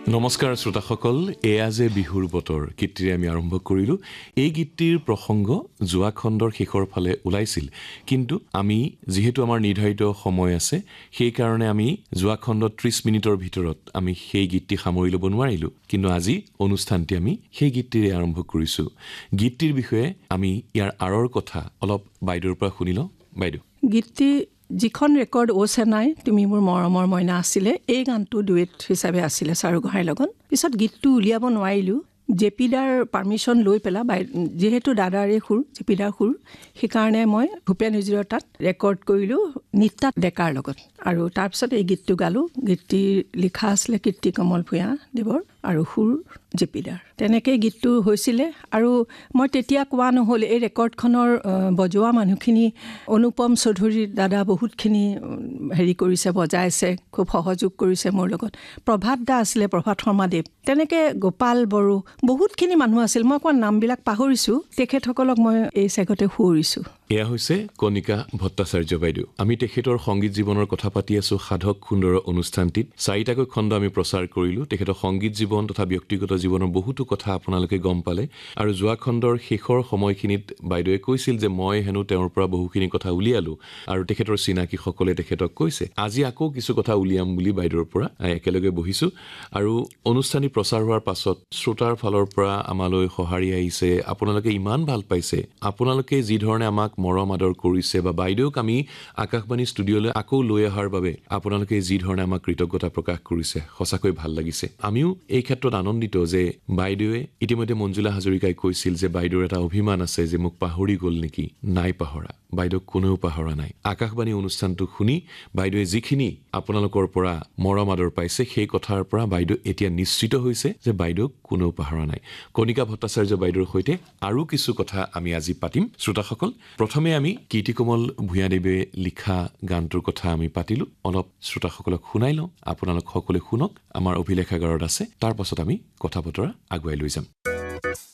নমস্কাৰ শ্ৰোতাসকল, এয়া যে বিহুৰ বতৰ গীতটিৰে আমি আৰম্ভ কৰিলোঁ। এই গীতটিৰ প্ৰসংগ যোৱা খণ্ডৰ শেষৰ ফালে ওলাইছিল, কিন্তু আমি যিহেতু আমাৰ নিৰ্ধাৰিত সময় আছে, সেইকাৰণে আমি যোৱা খণ্ডত 30 মিনিটৰ ভিতৰত আমি সেই গীতটি সামৰি ল'ব নোৱাৰিলোঁ। কিন্তু আজি অনুষ্ঠানটি আমি সেই গীতটিৰে আৰম্ভ কৰিছোঁ। গীতটিৰ বিষয়ে আমি ইয়াৰ আঁৰৰ কথা অলপ বাইদেউৰ পৰা শুনি লওঁ। বাইদেউ, গীতটি যিখন ৰেকৰ্ড চেনাই তুমি মোৰ মৰমৰ মইনা আছিলে, এই গানটো ডুৱেট হিচাপে আছিলে চাৰু গোহাঁইৰ লগত। পিছত গীতটো উলিয়াব নোৱাৰিলোঁ। জেপিদাৰ পাৰ্মিশ্যন লৈ পেলাই যিহেতু দাদাৰে সুৰ, জেপিদাৰ সুৰ, সেইকাৰণে মই ভূপেন হাজৰিকাৰ তাত ৰেকৰ্ড কৰিলোঁ নিতা ডেকাৰ লগত। আৰু তাৰপিছত এই গীতটো গালোঁ। গীতটি লিখা আছিলে কীৰ্তি কমল ভূঞা দেৱৰ আৰু সুৰ জেপিদাৰ। তেনেকৈ গীতটো হৈছিলে। আৰু মই তেতিয়া কোৱা নহ'ল, এই ৰেকৰ্ডখনৰ বজোৱা মানুহখিনি অনুপম চৌধুৰীৰ দাদা বহুতখিনি কৰিছে, বজাইছে, খুব সহযোগ কৰিছে মোৰ লগত। প্ৰভাত দা আছিলে, প্ৰভাত শৰ্মাদেৱ, তেনেকৈ গোপাল বড়ো, বহুতখিনি মানুহ আছিল। মই কোৱা নামবিলাক পাহৰিছোঁ, তেখেতসকলক মই এই চেগতে সুঁৱৰিছোঁ। এয়া হৈছে কণিকা ভট্টাচাৰ্য বাইদেউ। আমি তেখেতৰ সংগীত জীৱনৰ কথা পাতি আছোঁ সাধক সুন্দৰ অনুষ্ঠানটিত। 4টাকৈ খণ্ড আমি প্ৰচাৰ কৰিলোঁ। তেখেতৰ সংগীত জীৱন তথা ব্যক্তিগত জীৱনৰ বহুতো কথা আপোনালোকে গম পালে। আৰু যোৱা খণ্ডৰ শেষৰ সময়খিনিত বাইদেৱে কৈছিল যে মই হেনো তেওঁৰ পৰা বহুখিনি কথা উলিয়ালোঁ, আৰু তেখেতৰ চিনাকিসকলে তেখেতক কৈছে। আজি আকৌ কিছু কথা উলিয়াম বুলি বাইদেউৰ পৰা একেলগে বহিছোঁ। আৰু অনুষ্ঠানটি প্ৰচাৰ হোৱাৰ পাছত শ্ৰোতাৰ ফালৰ পৰা আমালৈ সঁহাৰি আহিছে। আপোনালোকে ইমান ভাল পাইছে, আপোনালোকে যি ধৰণে আমাক মৰম আদৰ কৰিছে, বা বাইদেউক আমি আকাশবাণী ষ্টুডিঅ'লৈ আকৌ লৈ অহাৰ বাবে আপোনালোকে যি ধৰণে আমাক কৃতজ্ঞতা প্ৰকাশ কৰিছে, সঁচাকৈ ভাল লাগিছে। আমিও এই ক্ষেত্ৰত আনন্দিত যে বাইদেৱে ইতিমধ্যে মঞ্জুলা হাজৰিকাই কৈছিল যে বাইদেউৰ এটা অভিমান আছে যে মোক পাহৰি গ'ল নেকি। নাই পাহৰা, বাইদেউক কোনেও পাহৰা নাই। আকাশবাণী অনুষ্ঠানটো শুনি বাইদেৱে যিখিনি আপোনালোকৰ পৰা মৰম আদৰ পাইছে, সেই কথাৰ পৰা বাইদেউ এতিয়া নিশ্চিত হৈছে যে বাইদেউক কোনেও পাহৰা নাই। কণিকা ভট্টাচাৰ্য বাইদেউৰ সৈতে আৰু কিছু কথা আমি আজি পাতিম। শ্ৰোতাসকল, প্ৰথমে আমি কীৰ্তিকমল ভূঞাদেৱে লিখা গানটোৰ কথা আমি পাতিলোঁ। অলপ শ্ৰোতাসকলক শুনাই লওঁ, আপোনালোক সকলোৱে শুনক। আমাৰ অভিলেখাগাৰত আছে, তাৰ পাছত আমি কথা বতৰা আগুৱাই লৈ যাম।